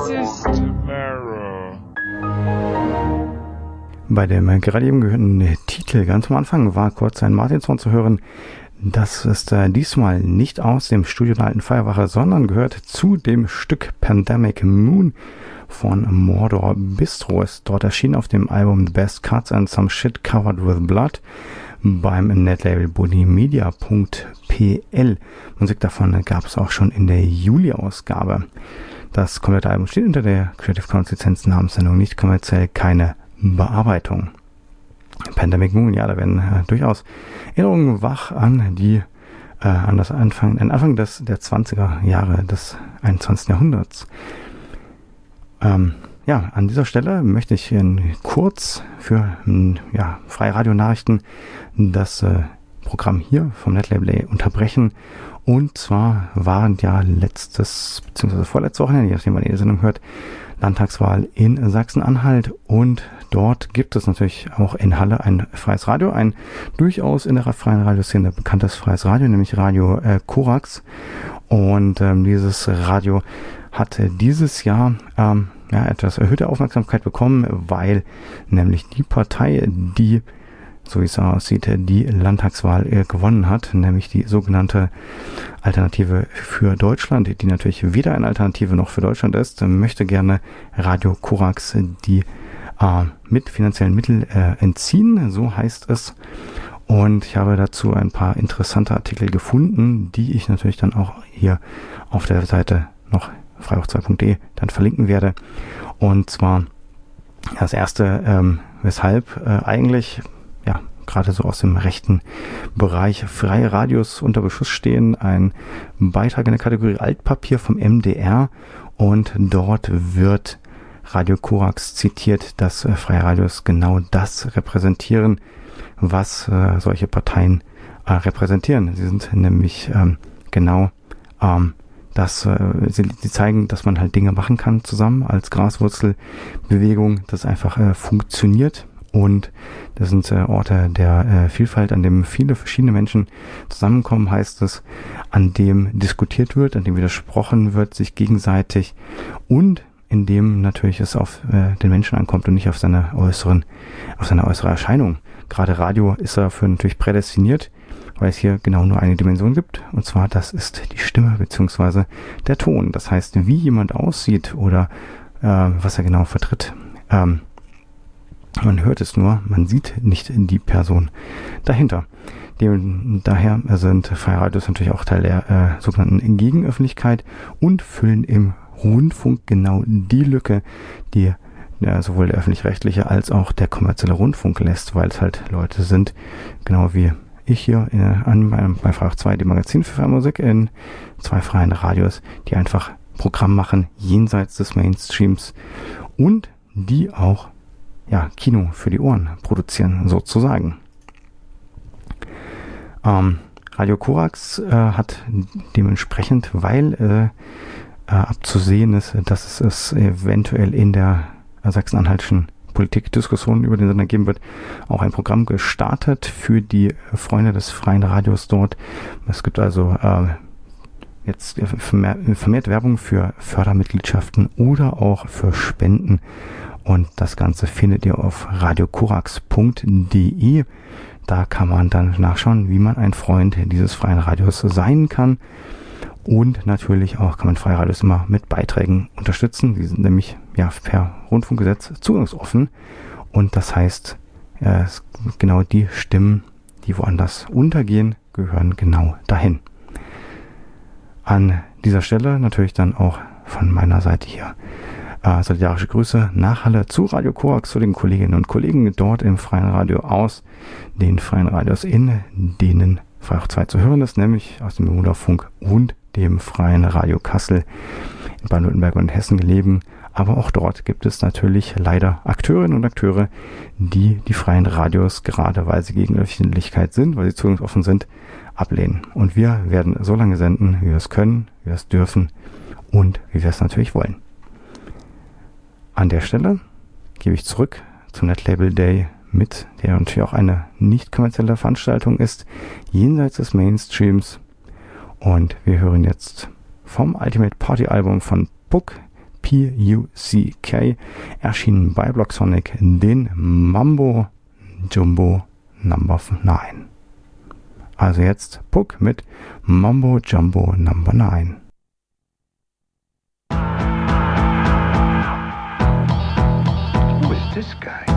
System Error. Bei dem gerade eben gehörten Titel ganz am Anfang war kurz ein Martinshorn zu hören. Das ist diesmal nicht aus dem Studio der Alten Feuerwache, sondern gehört zu dem Stück Pandemic Moon von Mordor Bistro. Ist dort erschienen auf dem Album The Best Cuts and Some Shit Covered with Blood beim Netlabel bonimedia.pl. Musik davon gab es auch schon in der Juli-Ausgabe. Das komplette Album steht unter der Creative Commons Lizenz, Namenssendung nicht kommerziell, keine Bearbeitung. Pandemic Moon, ja, da werden durchaus Erinnerungen wach an die an das Anfang der 20er Jahre des 21. Jahrhunderts. Ja, an dieser Stelle möchte ich kurz für freie Radionachrichten das Programm hier vom Netlabel unterbrechen. Und zwar waren ja letztes bzw. vorletzte Wochenende, je nachdem wann ihr die Sendung hört, Landtagswahl in Sachsen-Anhalt, und dort gibt es natürlich auch in Halle ein freies Radio, ein durchaus in der freien Radioszene bekanntes freies Radio, nämlich Radio Korax, und dieses Radio hatte dieses Jahr etwas erhöhte Aufmerksamkeit bekommen, weil nämlich die Partei, die, so wie es aussieht, die Landtagswahl gewonnen hat, nämlich die sogenannte Alternative für Deutschland, die natürlich weder eine Alternative noch für Deutschland ist, möchte gerne Radio Korax die mit finanziellen Mitteln entziehen, so heißt es. Und ich habe dazu ein paar interessante Artikel gefunden, die ich natürlich dann auch hier auf der Seite noch freihoch2.de dann verlinken werde. Und zwar das erste, weshalb eigentlich gerade so aus dem rechten Bereich freie Radios unter Beschuss stehen, ein Beitrag in der Kategorie Altpapier vom MDR, und dort wird Radio Korax zitiert, dass freie Radios genau das repräsentieren, was solche Parteien repräsentieren. Sie sind nämlich sie zeigen, dass man halt Dinge machen kann zusammen als Graswurzelbewegung, das einfach funktioniert. Und das sind Orte der Vielfalt, an dem viele verschiedene Menschen zusammenkommen, heißt es, an dem diskutiert wird, an dem widersprochen wird, sich gegenseitig, und in dem natürlich es auf den Menschen ankommt und nicht auf seine äußere Erscheinung. Gerade Radio ist dafür natürlich prädestiniert, weil es hier genau nur eine Dimension gibt, und zwar das ist die Stimme bzw. der Ton. Das heißt, wie jemand aussieht oder was er genau vertritt, man hört es nur, man sieht nicht die Person dahinter. Daher sind freie Radios natürlich auch Teil der sogenannten Gegenöffentlichkeit und füllen im Rundfunk genau die Lücke, die sowohl der öffentlich-rechtliche als auch der kommerzielle Rundfunk lässt, weil es halt Leute sind, genau wie ich hier bei Freihoch 2, dem Magazin für freie Musik, in 2 freien Radios, die einfach Programm machen, jenseits des Mainstreams, und die auch Kino für die Ohren produzieren, sozusagen. Radio Korax hat dementsprechend, weil abzusehen ist, dass es eventuell in der sachsen-anhaltischen Politikdiskussion über den Sender geben wird, auch ein Programm gestartet für die Freunde des freien Radios dort. Es gibt also jetzt vermehrt Werbung für Fördermitgliedschaften oder auch für Spenden. Und das Ganze findet ihr auf radiokorax.de. Da kann man dann nachschauen, wie man ein Freund dieses freien Radios sein kann. Und natürlich auch kann man freie Radios immer mit Beiträgen unterstützen. Die sind nämlich per Rundfunkgesetz zugangsoffen. Und das heißt, genau die Stimmen, die woanders untergehen, gehören genau dahin. An dieser Stelle natürlich dann auch von meiner Seite hier solidarische Grüße nach Halle zu Radio Korax, zu den Kolleginnen und Kollegen dort im freien Radio aus den freien Radios, in denen Freihoch 2 zu hören ist, nämlich aus dem Bermuda-Funk und dem freien Radio Kassel in Baden-Württemberg und Hessen gelegen. Aber auch dort gibt es natürlich leider Akteurinnen und Akteure, die freien Radios, gerade weil sie gegen Öffentlichkeit sind, weil sie zugangsoffen sind, ablehnen. Und wir werden so lange senden, wie wir es können, wie wir es dürfen und wie wir es natürlich wollen. An der Stelle gebe ich zurück zum Netlabel Day mit, der natürlich auch eine nicht kommerzielle Veranstaltung ist, jenseits des Mainstreams. Und wir hören jetzt vom Ultimate Party Album von Puck, P-U-C-K, erschienen bei Blocksonic, den Mambo Jumbo Number 9. Also jetzt Puck mit Mambo Jumbo Number 9. Who is this guy?